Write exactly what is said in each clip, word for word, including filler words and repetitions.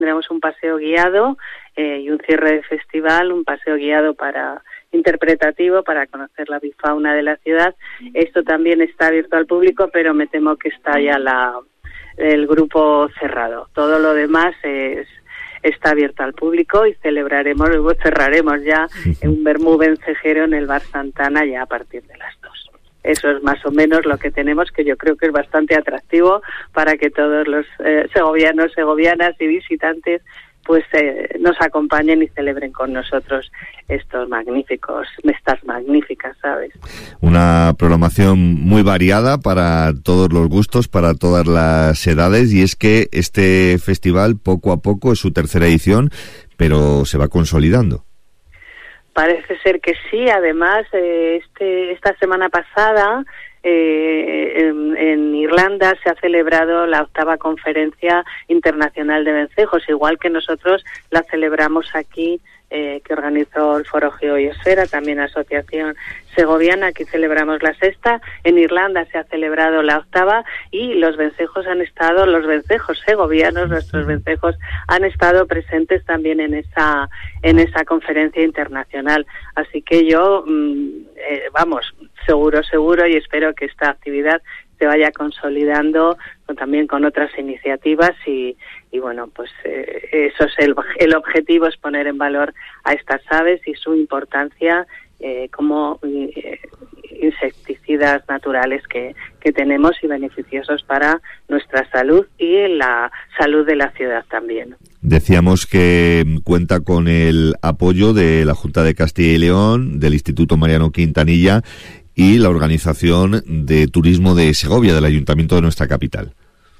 tendremos un paseo guiado eh, y un cierre de festival, un paseo guiado para interpretativo para conocer la bifauna de la ciudad. Esto también está abierto al público, pero me temo que está ya la el grupo cerrado. Todo lo demás es está abierto al público y celebraremos, cerraremos ya un vermú vencejero en el Bar Santana ya a partir de las dos. Eso es más o menos lo que tenemos, que yo creo que es bastante atractivo para que todos los eh, segovianos, segovianas y visitantes pues eh, nos acompañen y celebren con nosotros estos magníficos, estas magníficas aves. Una programación muy variada para todos los gustos, para todas las edades, y es que este festival poco a poco es su tercera edición, pero se va consolidando. Parece ser que sí. Además, eh, este esta semana pasada eh, en, en Irlanda se ha celebrado la octava Conferencia Internacional de Vencejos, igual que nosotros la celebramos aquí, eh, que organizó el Foro Geobiosfera, también Asociación Segoviana. Aquí celebramos la sexta. En Irlanda se ha celebrado la octava y los vencejos han estado, los vencejos segovianos, nuestros vencejos, han estado presentes también en esa en esa conferencia internacional. Así que yo, eh, vamos, seguro, seguro, y espero que esta actividad se vaya consolidando con, también con otras iniciativas y, y bueno, pues eh, eso es el, el objetivo, es poner en valor a estas aves y su importancia eh, como eh, insecticidas naturales que, que tenemos y beneficiosos para nuestra salud y la salud de la ciudad también. Decíamos que cuenta con el apoyo de la Junta de Castilla y León, del Instituto Mariano Quintanilla y la Organización de Turismo de Segovia, del Ayuntamiento de nuestra capital.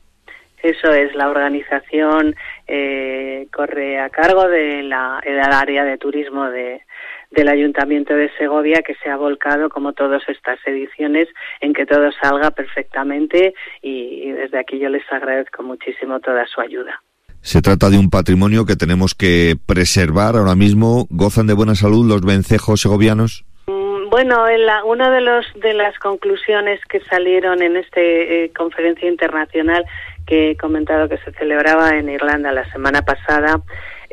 Eso es, la organización eh, corre a cargo de la, del área de turismo de, del Ayuntamiento de Segovia, que se ha volcado, como todas estas ediciones, en que todo salga perfectamente, y, y desde aquí yo les agradezco muchísimo toda su ayuda. Se trata de un patrimonio que tenemos que preservar ahora mismo. ¿Gozan de buena salud los vencejos segovianos? Bueno, en la, una de los de las conclusiones que salieron en esta eh, conferencia internacional que he comentado que se celebraba en Irlanda la semana pasada,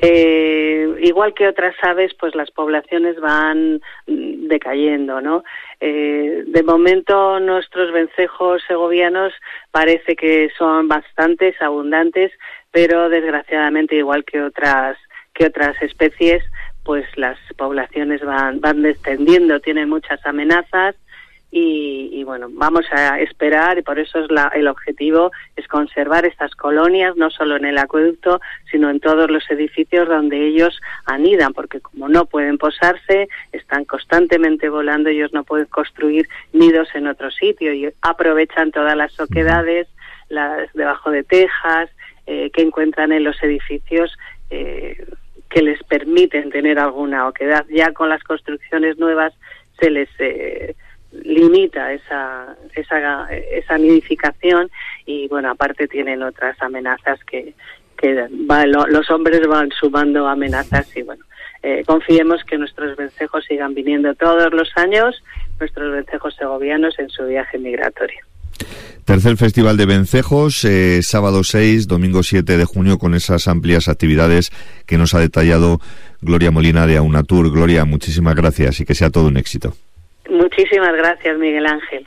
eh, igual que otras aves, pues las poblaciones van decayendo, ¿no? Eh, de momento nuestros vencejos segovianos parece que son bastantes, abundantes, pero desgraciadamente, igual que otras que otras especies, pues las poblaciones van van descendiendo, tienen muchas amenazas y, y bueno, vamos a esperar, y por eso es la, el objetivo es conservar estas colonias, no solo en el acueducto, sino en todos los edificios donde ellos anidan, porque como no pueden posarse, están constantemente volando, ellos no pueden construir nidos en otro sitio y aprovechan todas las oquedades, las debajo de tejas, eh, que encuentran en los edificios, eh, que les permiten tener alguna oquedad. Ya con las construcciones nuevas se les eh, limita esa, esa esa nidificación y bueno, aparte tienen otras amenazas que, que va, lo, los hombres van sumando amenazas y bueno, eh, confiemos que nuestros vencejos sigan viniendo todos los años, nuestros vencejos segovianos en su viaje migratorio. Tercer Festival de Vencejos, eh, sábado seis, domingo siete de junio, con esas amplias actividades que nos ha detallado Gloria Molina de Aunatur. Gloria, muchísimas gracias y que sea todo un éxito. Muchísimas gracias, Miguel Ángel.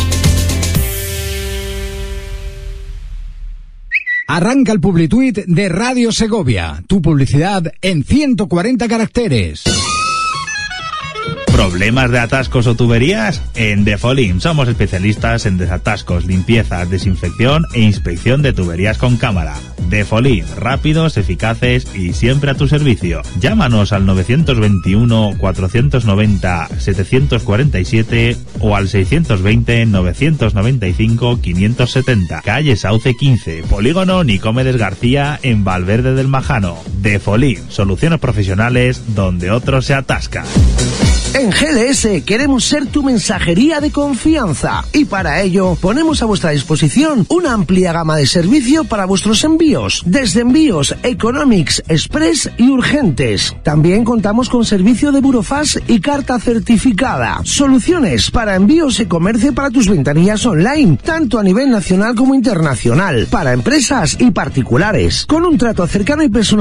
Arranca el Publituit de Radio Segovia, tu publicidad en ciento cuarenta caracteres. ¿Problemas de atascos o tuberías? En Defolim somos especialistas en desatascos, limpieza, desinfección e inspección de tuberías con cámara. Defolim, rápidos, eficaces y siempre a tu servicio. Llámanos al nueve dos uno, cuatro nueve cero, siete cuatro siete o al seis dos cero, nueve nueve cinco, cinco siete cero. Calle Sauce quince, Polígono Nicomedes García, en Valverde del Majano. Defolim, soluciones profesionales donde otros se atascan. En G L S queremos ser tu mensajería de confianza y para ello ponemos a vuestra disposición una amplia gama de servicio para vuestros envíos, desde envíos Economics, Express y urgentes. También contamos con servicio de burofax y carta certificada. Soluciones para envíos y comercio para tus ventanillas online, tanto a nivel nacional como internacional, para empresas y particulares, con un trato cercano y personal